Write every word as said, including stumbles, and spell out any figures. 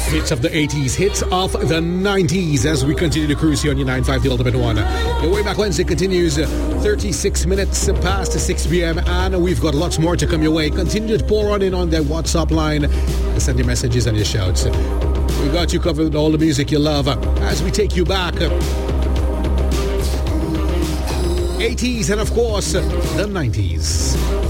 Hits of the eighties, hits of the nineties as we continue to cruise here on your nine five The Ultimate One. Your Way Back Wednesday continues thirty-six minutes past six p.m. and we've got lots more to come your way. Continue to pour on in on the WhatsApp line and send your messages and your shouts. We got you covered with all the music you love as we take you back. eighties and of course the nineties.